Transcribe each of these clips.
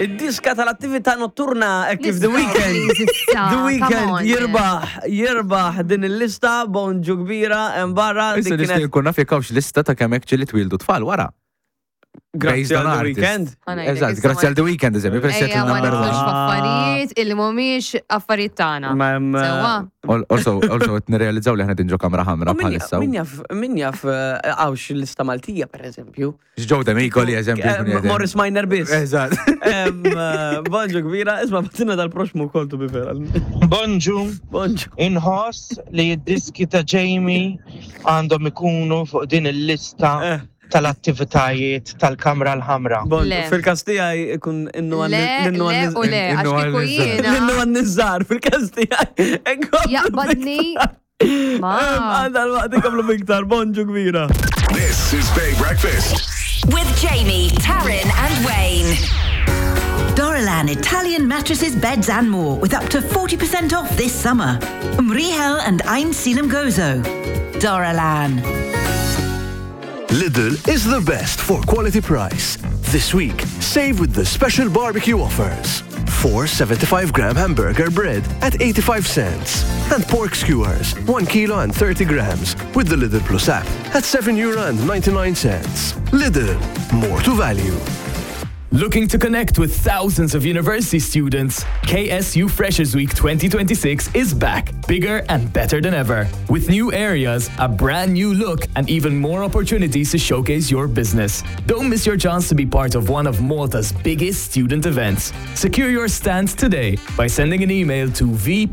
Id-diska tal-attività notturna kif The Weeknd jirbaħ din il-lista bonġu kbira barra. Issa nixtieq nkun naf jekk hawnx lista ta' kemm hekk ġieli twildu tfal wara. Grazzi għal The Weeknd. Eżatt, grazzi għal The Weeknd eżempju, peress qed number 1. Affarijiet illi mhumiex affarijiet tagħna. Also qed nirrealizzaw li aħna dinġu kamra ħamra bħalissa. Min jaf għawx lista Maltija pereżempju. X'ġew D'Amico li eżempju. Morris Minor biss. Eżatt. Bonġu kbira, isma' batina tal-proxmu wkoll tu bifer. Bonġu. Inħoss li d-diski ta' Jamie għandhom ikunu fuq din il-lista tal-attivitajiet tal-Kamra l-ħamra. Fil-Kastija ikun innu għan-nizzar fil-Kastija. Jaqbadni. Għadda l-waqt ikamlu miktar, bonġu kbira. This is Bay Breakfast. With Jamie, Taryn and Wayne. Dorolan Italian mattresses, beds and more with up to 40% off this summer. Mrihel and Ein Selim Gozo. Dorolan. Lidl is the best for quality price. This week, save with the special barbecue offers. 4 75-gram hamburger bread at 85 cents. And pork skewers, 1 kilo and 30 grams with the Lidl Plus app at €7.99. Lidl, more to value. Looking to connect with thousands of university students? KSU Freshers Week 2026 is back, bigger and better than ever. With new areas, a brand new look, and even more opportunities to showcase your business. Don't miss your chance to be part of one of Malta's biggest student events. Secure your stand today by sending an email to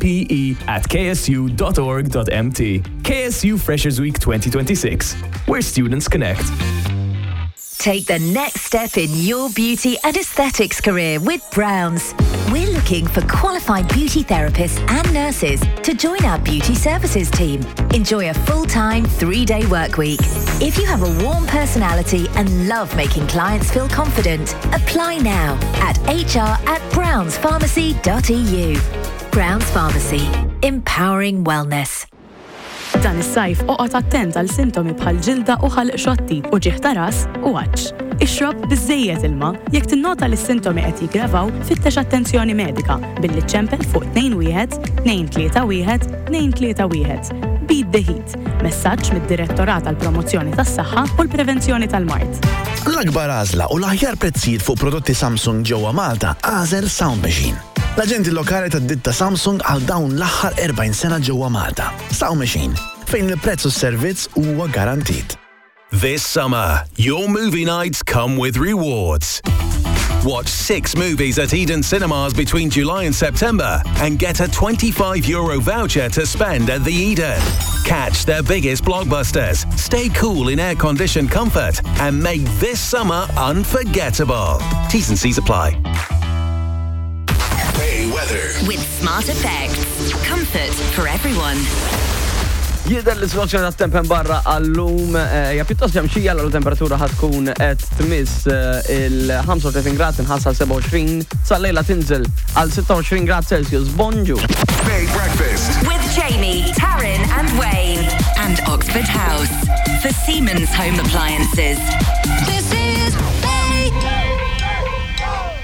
vpe@ksu.org.mt. KSU Freshers Week 2026, where students connect. Take the next step in your beauty and aesthetics career with Browns. We're looking for qualified beauty therapists and nurses to join our beauty services team. Enjoy a full-time 3-day work week. If you have a warm personality and love making clients feel confident, apply now at hr@brownspharmacy.eu. Browns Pharmacy, empowering wellness. Dan is-sajf oqgħod attent għal sintomi bħal ġilda u ħalq xotti u ġieħ ta' ras u għaċċ. Ixrob biżżejjed ilma, jekk tinnota li s-sintomi qed jiggravaw, fittex attenzjoni medika billi ċempel fuq 2-1-2-3-1-2-3-1. Beat the Heat, messaġġ mid-Direttorat tal-Promozzjoni tas-Saħħa u l-Prevenzjoni tal-Mart. L-akbar għażla u l-aħjar prezzijiet fuq prodotti Samsung ġewwa Malta għażel Sound Machine. L-aġenti lokali tad-ditta Samsung għal dawn l-aħħar 40 sena ġewwa Malta. Sound Machine, fejn il-prezz u s-servizz huwa garantit. This summer, your movie nights come with rewards. Watch 6 movies at Eden Cinemas between July and September and get a €25 voucher to spend at the Eden. Catch their biggest blockbusters, stay cool in air-conditioned comfort, and make this summer unforgettable. T's and C's apply. Bay weather. With Smart Effects. Comfort for everyone. Jidher l-situazzjoni tat-tempen barra għallum hija pjuttost ġemxija l-temperatura ħatkun qed tmiss il-35 grad inħassal 27 sal-lejla tinżel għal 26 grad Celsius. Bonġu. Bay Breakfast With Jamie, Taryn and Wayne and Oxford House for Siemens Home Appliances.